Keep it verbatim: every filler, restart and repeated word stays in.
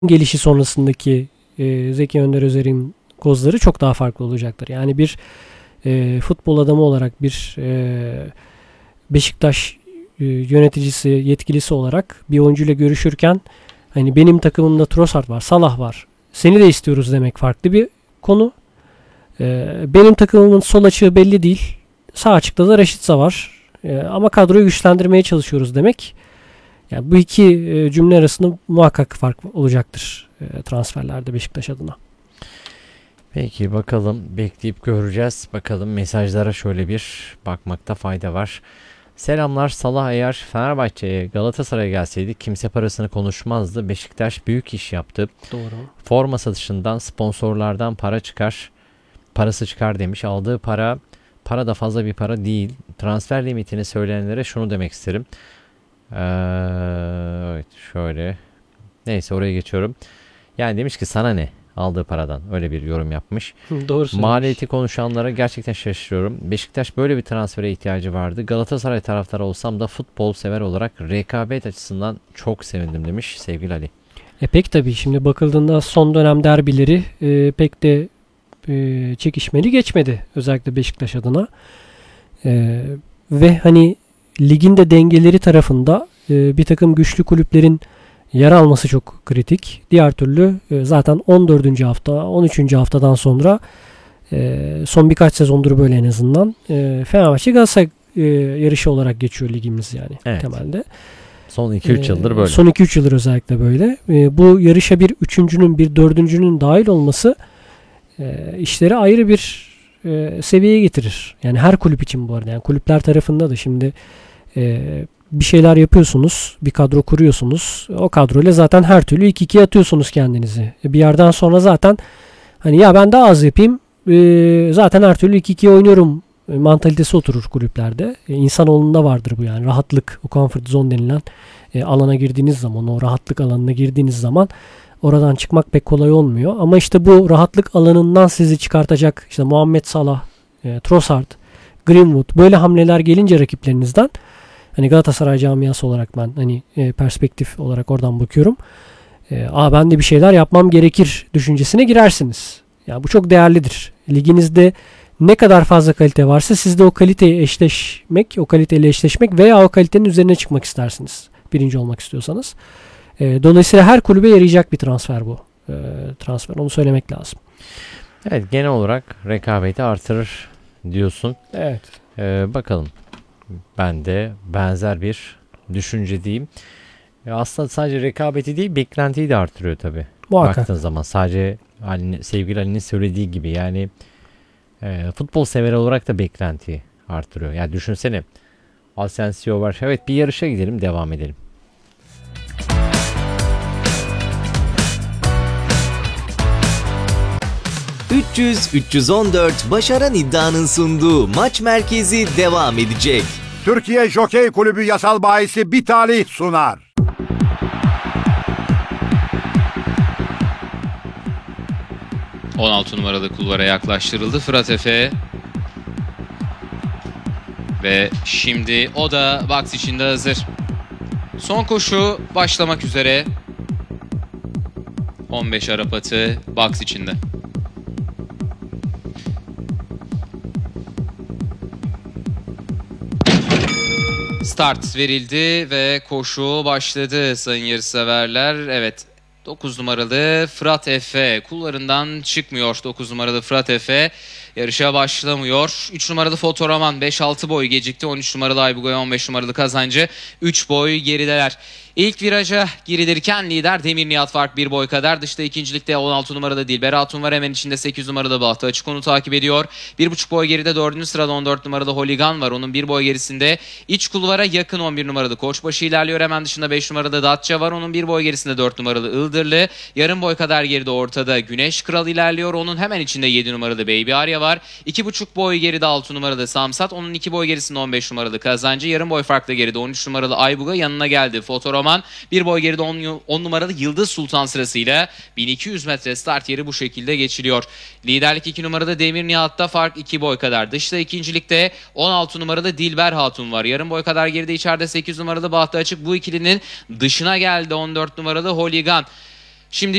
gelişi sonrasındaki e, Zeki Önder Özer'in kozları çok daha farklı olacaktır. Yani bir e, futbol adamı olarak bir e, Beşiktaş e, yöneticisi, yetkilisi olarak bir oyuncuyla görüşürken hani benim takımımda Trossard var, Salah var. Seni de istiyoruz demek farklı bir konu. E, benim takımımın sol açığı belli değil. Sağ açıkta da Rashica var. E, ama kadroyu güçlendirmeye çalışıyoruz demek. Yani bu iki e, cümle arasında muhakkak fark olacaktır e, transferlerde Beşiktaş adına. Peki bakalım, bekleyip göreceğiz. Bakalım mesajlara şöyle bir bakmakta fayda var. Selamlar, Salah eğer Fenerbahçe'ye, Galatasaray'a gelseydi kimse parasını konuşmazdı. Beşiktaş büyük iş yaptı. Doğru. Forma satışından, sponsorlardan para çıkar. Parası çıkar demiş. Aldığı para para da fazla bir para değil. Transfer limitini söyleyenlere şunu demek isterim. Ee, evet şöyle. Neyse oraya geçiyorum. Yani demiş ki sana ne aldığı paradan, öyle bir yorum yapmış. Doğru söylemiş. Maliyeti konuşanlara gerçekten şaşırıyorum. Beşiktaş böyle bir transfere ihtiyacı vardı. Galatasaray taraftarı olsam da futbol sever olarak rekabet açısından çok sevindim demiş sevgili Ali. E pek tabii şimdi bakıldığında son dönem derbileri e, pek de e, çekişmeli geçmedi. Özellikle Beşiktaş adına. E, ve hani ligin de dengeleri tarafında e, bir takım güçlü kulüplerin yer alması çok kritik. Diğer türlü e, zaten on dördüncü hafta, on üçüncü haftadan sonra e, son birkaç sezondur böyle en azından e, Fenerbahçe Galatasaray e, yarışı olarak geçiyor ligimiz yani Evet. temelde. Son iki üç yıldır böyle. Son iki üç yıldır özellikle böyle. E, bu yarışa bir üçüncünün, bir dördüncünün dahil olması e, işleri ayrı bir e, seviyeye getirir. Yani her kulüp için bu arada. Yani kulüpler tarafında da şimdi e, bir şeyler yapıyorsunuz, bir kadro kuruyorsunuz. O kadroyla zaten her türlü iki ikiye atıyorsunuz kendinizi. E, bir yerden sonra zaten hani ya ben daha az yapayım, e, zaten her türlü iki ikiye oynuyorum e, mantalitesi oturur kulüplerde. E, insanoğlunda vardır bu yani. Rahatlık, o comfort zone denilen e, alana girdiğiniz zaman, o rahatlık alanına girdiğiniz zaman oradan çıkmak pek kolay olmuyor. Ama işte bu rahatlık alanından sizi çıkartacak işte Muhammed Salah, e, Trossard, Greenwood böyle hamleler gelince rakiplerinizden, hani Galatasaray camiası olarak ben hani e, perspektif olarak oradan bakıyorum. E, Aa ben de bir şeyler yapmam gerekir düşüncesine girersiniz. Yani bu çok değerlidir. Liginizde ne kadar fazla kalite varsa siz de o kaliteye eşleşmek, o kaliteyle eşleşmek veya o kalitenin üzerine çıkmak istersiniz. Birinci olmak istiyorsanız. E, dolayısıyla her kulübe yarayacak bir transfer bu. E, transfer. Onu söylemek lazım. Evet, genel olarak rekabeti artırır diyorsun. Evet. Ee, bakalım. Ben de benzer bir düşüncedeyim. E aslında sadece rekabeti değil, beklentiyi de artırıyor tabii. Muhakkak. Baktığın zaman sadece Ali, sevgili Ali'nin söylediği gibi yani e, futbol sever olarak da beklentiyi artırıyor. Yani düşünsene, Asensio var. Evet, bir yarışa gidelim, devam edelim. üç yüz üç yüz on dört Başaran İddia'nın sunduğu Maç Merkezi devam edecek. Türkiye Jokey Kulübü yasal bahisi Bitali sunar. on altı numaralı kulvara yaklaştırıldı Fırat Efe. Ve şimdi o da box içinde hazır. Son koşu başlamak üzere. on beş Arap atı box içinde. Start verildi ve koşu başladı sayın yarışseverler. Evet, dokuz numaralı Fırat Efe kullarından çıkmıyor. dokuz numaralı Fırat Efe yarışa başlamıyor. üç numaralı Fotoroman beş altı boy gecikti. on üç numaralı Aybugoy, on beş numaralı Kazancı üç boy gerideler. İlk viraja girilirken lider Demir Nihat fark bir boy kadar. Dışta ikincilikte on altı numarada Dilber Hatun var. Hemen içinde sekiz numarada Bahtı Açık onu takip ediyor. bir buçuk boy geride dördüncü sırada on dört numarada Holigan var. Onun bir boy gerisinde iç kulvara yakın on bir numarada Koçbaşı ilerliyor. Hemen dışında beş numarada Datça var. Onun bir boy gerisinde dört numaralı Ildırlı. Yarım boy kadar geride ortada Güneş Kral ilerliyor. Onun hemen içinde yedi numarada Baby Arya var. iki buçuk boy geride altı numarada Samsat. Onun iki boy gerisinde on beş numaralı Kazancı. Yarım boy farklı geride on üç numaralı Aybuga yanına geldi. Fotoroman bir boy geride on numaralı Yıldız Sultan sırasıyla bin iki yüz metre start yeri bu şekilde geçiliyor. Liderlik iki numarada Demir Nihat'ta fark iki boy kadar. Dışta ikincilikte on altı numarada Dilber Hatun var. Yarım boy kadar geride içeride sekiz numarada Bahtı Açık. Bu ikilinin dışına geldi on dört numaralı Holigan. Şimdi